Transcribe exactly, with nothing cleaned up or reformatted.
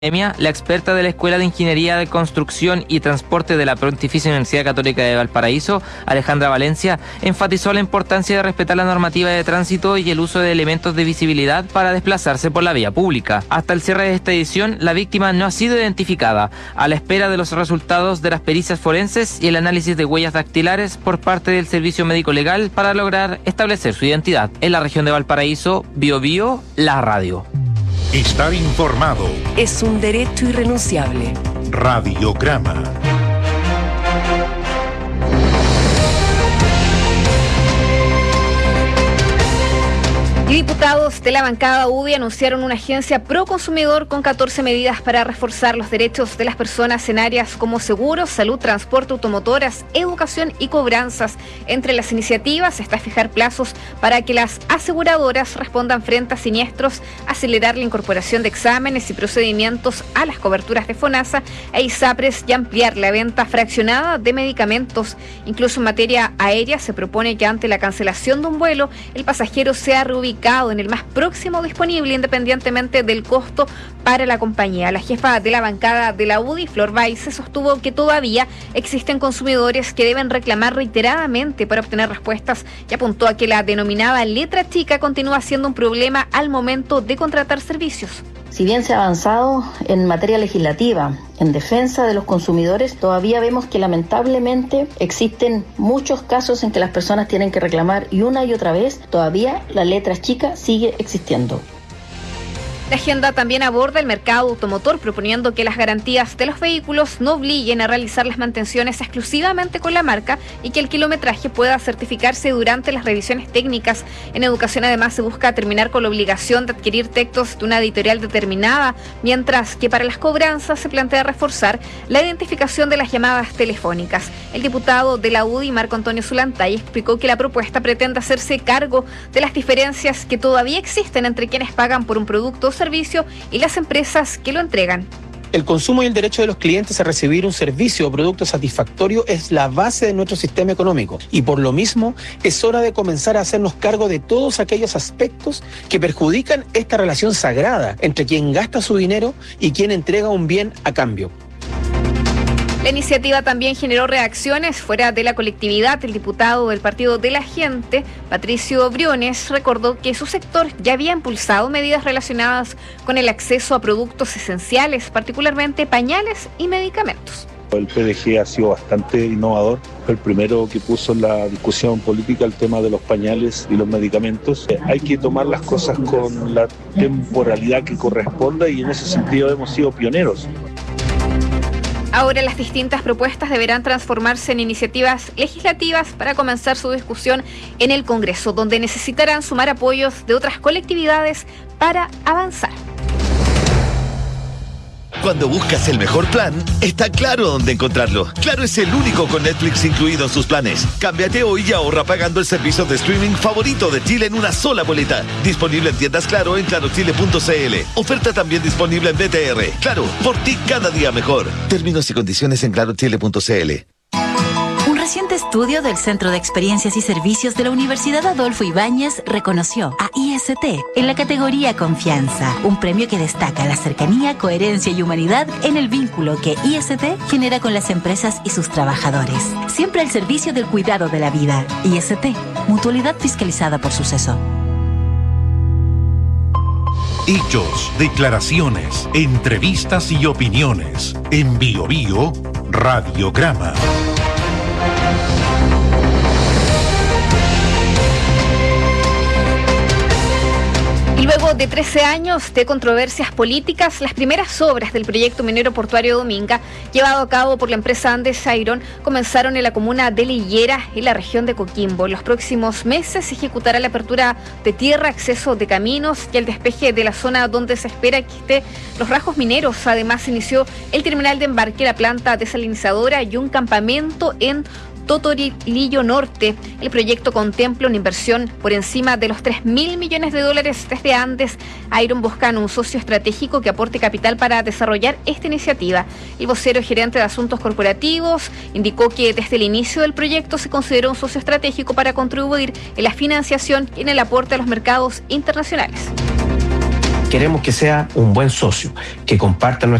La experta de la Escuela de Ingeniería de Construcción y Transporte de la Pontificia Universidad Católica de Valparaíso, Alejandra Valencia, enfatizó la importancia de respetar la normativa de tránsito y el uso de elementos de visibilidad para desplazarse por la vía pública. Hasta el cierre de esta edición, la víctima no ha sido identificada, a la espera de los resultados de las pericias forenses y el análisis de huellas dactilares por parte del Servicio Médico Legal para lograr establecer su identidad. En la región de Valparaíso, Bio Bio, la radio. Estar informado es un derecho irrenunciable. Radiograma. Y diputados de la bancada U D I anunciaron una agencia pro consumidor con catorce medidas para reforzar los derechos de las personas en áreas como seguros, salud, transporte, automotoras, educación y cobranzas. Entre las iniciativas está fijar plazos para que las aseguradoras respondan frente a siniestros, acelerar la incorporación de exámenes y procedimientos a las coberturas de FONASA e ISAPRES y ampliar la venta fraccionada de medicamentos. Incluso en materia aérea se propone que ante la cancelación de un vuelo, el pasajero sea reubicado en el más próximo disponible, independientemente del costo para la compañía. La jefa de la bancada de la U D I, Flor Baize, sostuvo que todavía existen consumidores que deben reclamar reiteradamente para obtener respuestas y apuntó a que la denominada letra chica continúa siendo un problema al momento de contratar servicios. Si bien se ha avanzado en materia legislativa en defensa de los consumidores, todavía vemos que lamentablemente existen muchos casos en que las personas tienen que reclamar y una y otra vez todavía la letra chica sigue existiendo. La agenda también aborda el mercado automotor, proponiendo que las garantías de los vehículos no obliguen a realizar las mantenciones exclusivamente con la marca y que el kilometraje pueda certificarse durante las revisiones técnicas. En educación, además, se busca terminar con la obligación de adquirir textos de una editorial determinada, mientras que para las cobranzas se plantea reforzar la identificación de las llamadas telefónicas. El diputado de la U D I, Marco Antonio Zulantay, explicó que la propuesta pretende hacerse cargo de las diferencias que todavía existen entre quienes pagan por un producto o servicio y las empresas que lo entregan. El consumo y el derecho de los clientes a recibir un servicio o producto satisfactorio es la base de nuestro sistema económico y por lo mismo es hora de comenzar a hacernos cargo de todos aquellos aspectos que perjudican esta relación sagrada entre quien gasta su dinero y quien entrega un bien a cambio. La iniciativa también generó reacciones fuera de la colectividad. El diputado del Partido de la Gente, Patricio Briones, recordó que su sector ya había impulsado medidas relacionadas con el acceso a productos esenciales, particularmente pañales y medicamentos. El P D G ha sido bastante innovador, fue el primero que puso en la discusión política el tema de los pañales y los medicamentos. Hay que tomar las cosas con la temporalidad que corresponda y en ese sentido hemos sido pioneros. Ahora las distintas propuestas deberán transformarse en iniciativas legislativas para comenzar su discusión en el Congreso, donde necesitarán sumar apoyos de otras colectividades para avanzar. Cuando buscas el mejor plan, está Claro dónde encontrarlo. Claro es el único con Netflix incluido en sus planes. Cámbiate hoy y ahorra pagando el servicio de streaming favorito de Chile en una sola boleta. Disponible en tiendas Claro en claro chile punto c l. Oferta también disponible en B T R. Claro, por ti cada día mejor. Términos y condiciones en claro chile punto c l. Un reciente estudio del Centro de Experiencias y Servicios de la Universidad Adolfo Ibáñez reconoció a I S T en la categoría Confianza, un premio que destaca la cercanía, coherencia y humanidad en el vínculo que I S T genera con las empresas y sus trabajadores. Siempre al servicio del cuidado de la vida. I S T, mutualidad fiscalizada por Suceso. Hechos, declaraciones, entrevistas y opiniones. En Bio Bio, Radiograma. Y luego de trece años de controversias políticas, las primeras obras del proyecto minero portuario Dominga, llevado a cabo por la empresa Andes Iron, comenzaron en la comuna de Lillera, en la región de Coquimbo. En los próximos meses se ejecutará la apertura de tierra, acceso de caminos y el despeje de la zona donde se espera que esté los rajos mineros. Además, se inició el terminal de embarque, la planta desalinizadora y un campamento en Totorilillo Norte. El proyecto contempla una inversión por encima de los tres mil millones de dólares. Desde Andes Iron buscan un socio estratégico que aporte capital para desarrollar esta iniciativa. El vocero gerente de Asuntos Corporativos indicó que desde el inicio del proyecto se consideró un socio estratégico para contribuir en la financiación y en el aporte a los mercados internacionales. queremos que sea un buen socio, que comparta nuestra